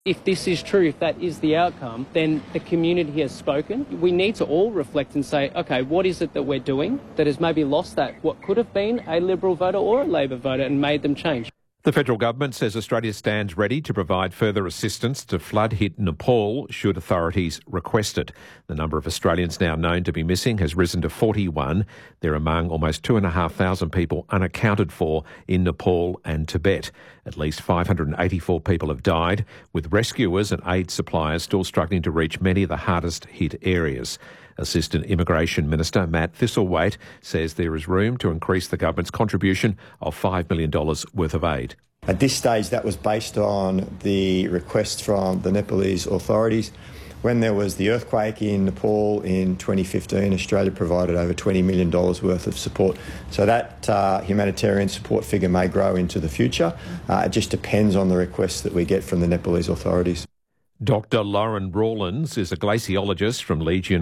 If this is true, if that is the outcome, then the community has spoken. We need to all reflect and say, OK, what is it that we're doing that has maybe lost that, what could have been a Liberal voter or a Labor voter, and made them change? The federal government says Australia stands ready to provide further assistance to flood-hit Nepal should authorities request it. The number of Australians now known to be missing has risen to 41. They're among almost 2,500 people unaccounted for in Nepal and Tibet. At least 584 people have died, with rescuers and aid suppliers still struggling to reach many of the hardest-hit areas. Assistant Immigration Minister Matt Thistlethwaite says there is room to increase the government's contribution of $5 million worth of aid. At this stage, that was based on the request from the Nepalese authorities. When there was the earthquake in Nepal in 2015, Australia provided over $20 million worth of support. So that humanitarian support figure may grow into the future. It just depends on the requests that we get from the Nepalese authorities. Dr. Lauren Rawlins is a glaciologist from Leeds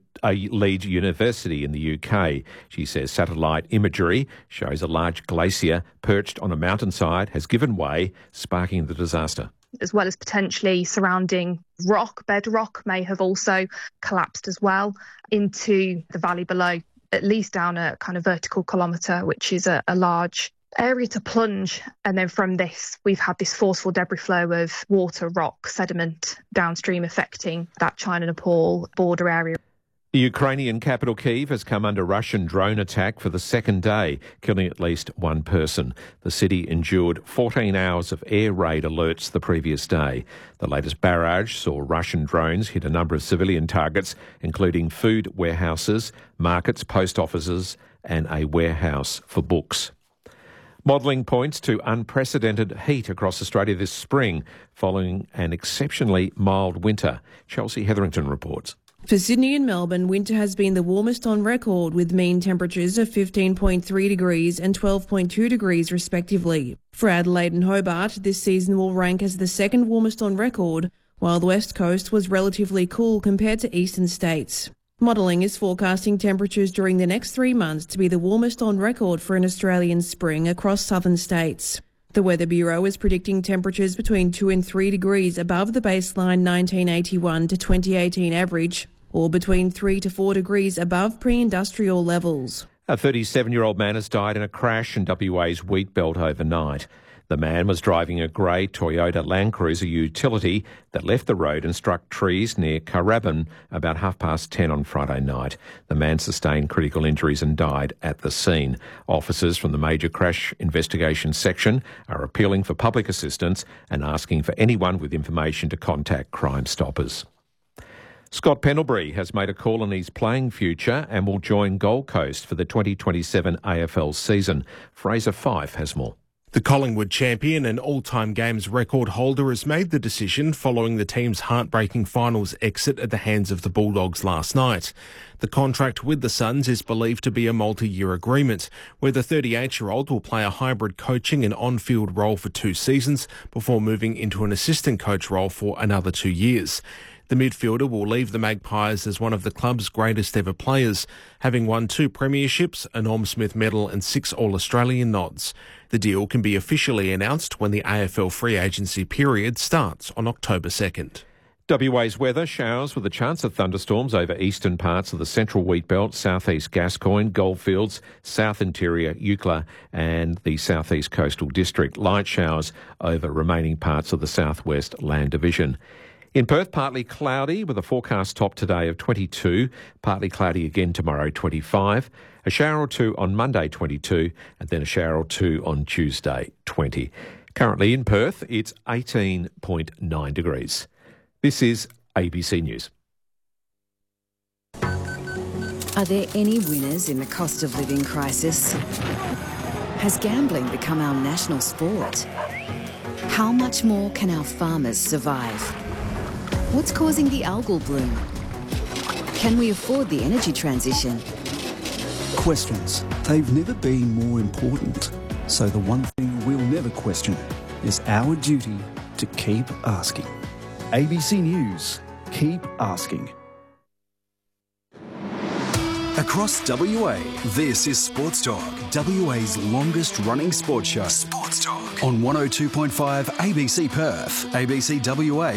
University in the UK. She says satellite imagery shows a large glacier perched on a mountainside has given way, sparking the disaster. As well as potentially surrounding rock, bedrock may have also collapsed as well into the valley below, at least down a kind of vertical kilometre, which is a large area to plunge. And then from this, we've had this forceful debris flow of water, rock, sediment downstream affecting that China-Nepal border area. The Ukrainian capital Kyiv has come under Russian drone attack for the second day, killing at least one person. The city endured 14 hours of air raid alerts the previous day. The latest barrage saw Russian drones hit a number of civilian targets, including food warehouses, markets, post offices and a warehouse for books. Modelling points to unprecedented heat across Australia this spring following an exceptionally mild winter. Chelsea Hetherington reports. For Sydney and Melbourne, winter has been the warmest on record, with mean temperatures of 15.3 degrees and 12.2 degrees respectively. For Adelaide and Hobart, this season will rank as the second warmest on record, while the West Coast was relatively cool compared to eastern states. Modelling is forecasting temperatures during the next 3 months to be the warmest on record for an Australian spring across southern states. The Weather Bureau is predicting temperatures between 2 and 3 degrees above the baseline 1981 to 2018 average, or between 3 to 4 degrees above pre-industrial levels. A 37-year-old man has died in a crash in WA's Wheatbelt overnight. The man was driving a grey Toyota Land Cruiser utility that left the road and struck trees near Carrabin about 10:30 on Friday night. The man sustained critical injuries and died at the scene. Officers from the Major Crash Investigation Section are appealing for public assistance and asking for anyone with information to contact Crime Stoppers. Scott Pendlebury has made a call on his playing future and will join Gold Coast for the 2027 AFL season. Fraser Fife has more. The Collingwood champion and all-time games record holder has made the decision following the team's heartbreaking finals exit at the hands of the Bulldogs last night. The contract with the Suns is believed to be a multi-year agreement, where the 38-year-old will play a hybrid coaching and on-field role for 2 seasons before moving into an assistant coach role for another 2 years. The midfielder will leave the Magpies as one of the club's greatest ever players, having won 2 premierships, a Norm Smith medal and 6 All-Australian nods. The deal can be officially announced when the AFL free agency period starts on October 2nd. WA's weather: showers with a chance of thunderstorms over eastern parts of the central Wheatbelt, southeast Gascoyne, Goldfields, south interior Eucla and the southeast coastal district. Light showers over remaining parts of the southwest land division. In Perth, partly cloudy with a forecast top today of 22, partly cloudy again tomorrow, 25, a shower or 2 on Monday, 22, and then a shower or 2 on Tuesday, 20. Currently in Perth, it's 18.9 degrees. This is ABC News. Are there any winners in the cost of living crisis? Has gambling become our national sport? How much more can our farmers survive? What's causing the algal bloom? Can we afford the energy transition? Questions. They've never been more important. So the one thing we'll never question is our duty to keep asking. ABC News. Keep asking. Across WA, this is Sports Talk, WA's longest running sports show. Sports Talk on 102.5 ABC Perth, ABC WA